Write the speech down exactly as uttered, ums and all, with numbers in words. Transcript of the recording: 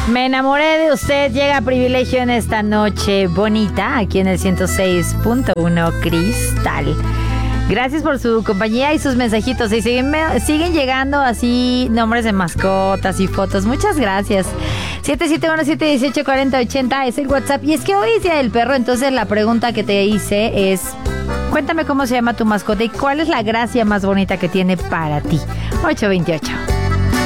Me enamoré de usted, llega Privilegio en esta noche bonita, aquí en el ciento seis punto uno Cristal. Gracias por su compañía y sus mensajitos. Y siguen, siguen llegando así nombres de mascotas y fotos. Muchas gracias. siete siete uno siete uno ocho cuatro cero ocho cero es el WhatsApp. Y es que hoy es Día del Perro, entonces la pregunta que te hice es: cuéntame cómo se llama tu mascota y cuál es la gracia más bonita que tiene para ti. ocho veintiocho.